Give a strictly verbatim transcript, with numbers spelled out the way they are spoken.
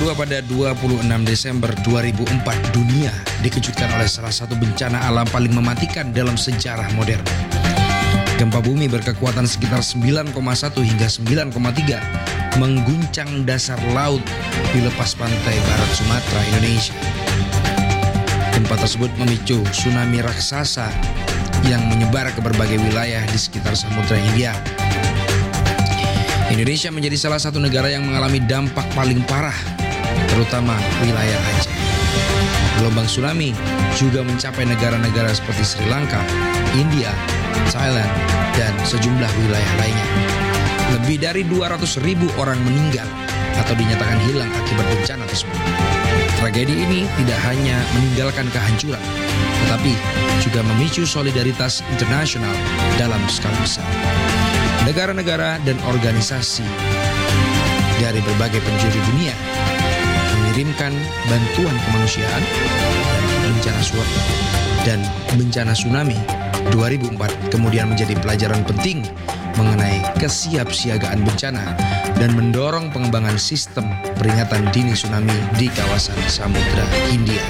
kedua pada dua puluh enam Desember dua ribu empat, dunia dikejutkan oleh salah satu bencana alam paling mematikan dalam sejarah modern. Gempa bumi berkekuatan sekitar sembilan koma satu hingga sembilan koma tiga mengguncang dasar laut di lepas pantai barat Sumatera, Indonesia. Gempa tersebut memicu tsunami raksasa yang menyebar ke berbagai wilayah di sekitar Samudra Hindia. Indonesia menjadi salah satu negara yang mengalami dampak paling parah, terutama wilayah Aceh. Gelombang tsunami juga mencapai negara-negara seperti Sri Lanka, India, Thailand, dan sejumlah wilayah lainnya. Lebih dari dua ratus ribu orang meninggal atau dinyatakan hilang akibat bencana tersebut. Tragedi ini tidak hanya meninggalkan kehancuran, tetapi juga memicu solidaritas internasional dalam skala besar. Negara-negara dan organisasi dari berbagai penjuru dunia mengirimkan bantuan kemanusiaan dan bencana tsunami dan bencana tsunami dua ribu empat kemudian menjadi pelajaran penting mengenai kesiapsiagaan bencana dan mendorong pengembangan sistem peringatan dini tsunami di kawasan Samudra Hindia.